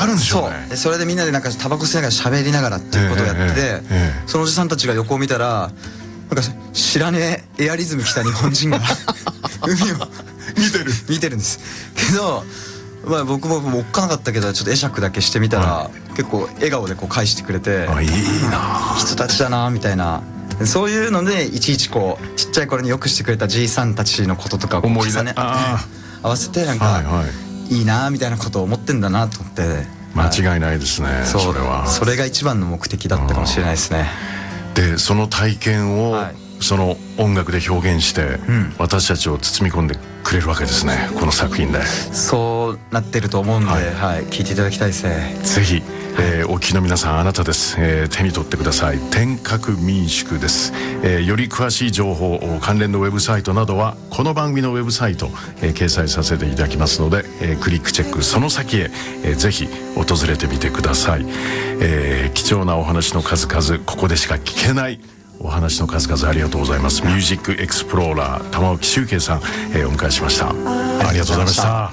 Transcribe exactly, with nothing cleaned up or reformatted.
かるんでしょうね。 そうでそれでみんなでなんかタバコ吸いながら喋りながらっていうことをやってて、 ええええそのおじさんたちが横を見たらなんか知らねえエアリズム来た日本人が海を見てる見てるんですけど、まあ、僕ももうおっかなかったけどちょっと会釈だけしてみたら、はい、結構笑顔でこう返してくれて、 あいいな人たちだなみたいな、そういうのでいちいちこうちっちゃい頃によくしてくれたじいさんたちのこととかをこう重ね合わせてなんか、はいはい、いいなみたいなことを思ってんだなと思って、 間違いないですね、はい、 そうそれはそれが一番の目的だったかもしれないですね。 でその体験を、はい、その音楽で表現して、うん、私たちを包み込んでくれるわけですね、この作品で。 そうなってると思うんで、はいはい、聞いていただきたいですね。 ぜひ、えー、お聞きの皆さんあなたです、えー、手に取ってください。天閣民宿です、えー、より詳しい情報関連のウェブサイトなどはこの番組のウェブサイト、えー、掲載させていただきますので、えー、クリックチェックその先へ、えー、ぜひ訪れてみてください。えー、貴重なお話の数々ここでしか聞けないお話の数々ありがとうございます。ミュージックエクスプローラー玉置周慶さん、えー、お迎えしました。ありがとうございました。